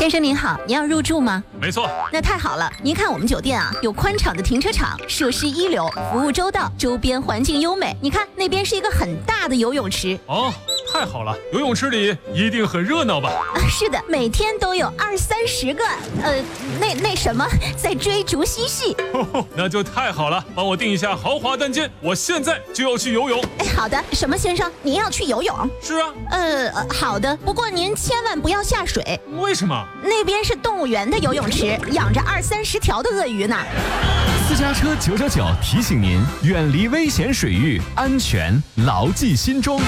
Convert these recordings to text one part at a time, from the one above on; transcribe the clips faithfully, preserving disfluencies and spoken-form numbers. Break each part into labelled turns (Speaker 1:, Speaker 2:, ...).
Speaker 1: 先生您好，您要入住吗？
Speaker 2: 没错。
Speaker 1: 那太好了，您看我们酒店啊，有宽敞的停车场，设施一流，服务周到，周边环境优美。你看那边是一个很大的游泳池。
Speaker 2: 哦，太好了，游泳池里一定很热闹吧？
Speaker 1: 啊，是的，每天都有二三十个，呃，那那什么，在追逐嬉戏。
Speaker 2: 哦，那就太好了，帮我订一下豪华单间，我现在就要去游泳。
Speaker 1: 哎，好的，什么先生，您要去游泳？
Speaker 2: 是啊。
Speaker 1: 呃，好的，不过您千万不要下水。
Speaker 2: 为什么？
Speaker 1: 那边是动物园的游泳池，养着二三十条的鳄鱼呢。
Speaker 3: 私家车九九九提醒您，远离危险水域，安全牢记心中。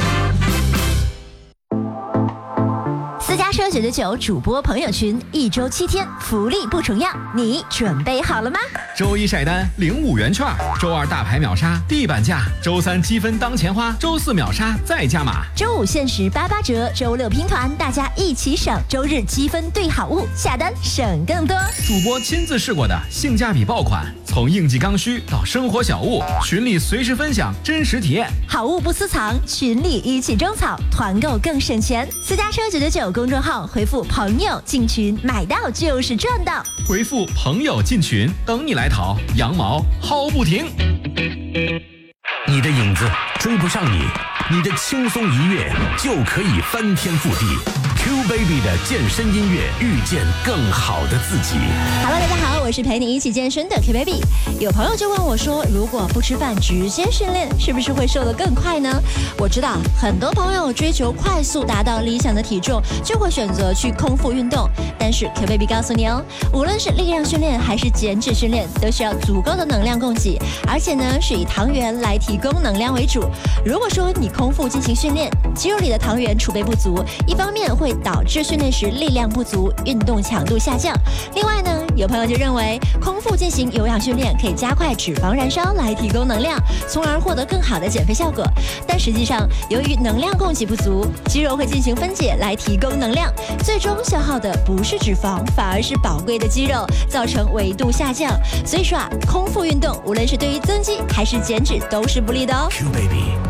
Speaker 1: 私家车九九九主播朋友群，一周七天，福利不重样，你准备好了吗？
Speaker 3: 周一晒单领五元券，周二大牌秒杀地板价，周三积分当钱花，周四秒杀再加码，
Speaker 1: 周五限时八八折，周六拼团，大家一起省，周日积分兑好物，下单省更多。
Speaker 3: 主播亲自试过的性价比爆款，从应季刚需到生活小物，群里随时分享真实体验，
Speaker 1: 好物不私藏，群里一起种草，团购更省钱。私家车九九九公众号回复朋友进群，买到就是赚到。
Speaker 3: 回复朋友进群，等你来淘，羊毛薅不停。
Speaker 4: 你的影子追不上你，你的轻松一跃就可以翻天覆地。Q Baby 的健身音乐，遇见更好的自己。
Speaker 1: Hello， 大家好，我是陪你一起健身的 Q Baby。有朋友就问我说，如果不吃饭直接训练，是不是会瘦得更快呢？我知道很多朋友追求快速达到理想的体重，就会选择去空腹运动。但是 Q Baby 告诉你哦，无论是力量训练还是减脂训练，都需要足够的能量供给，而且呢是以糖原来提供能量为主。如果说你空腹进行训练，肌肉里的糖原储备不足，一方面会导致训练时力量不足，运动强度下降。另外呢，有朋友就认为空腹进行有氧训练可以加快脂肪燃烧来提供能量，从而获得更好的减肥效果。但实际上，由于能量供给不足，肌肉会进行分解来提供能量，最终消耗的不是脂肪，反而是宝贵的肌肉，造成维度下降。所以说啊，空腹运动无论是对于增肌还是减脂都是不利的哦。
Speaker 4: Q Baby。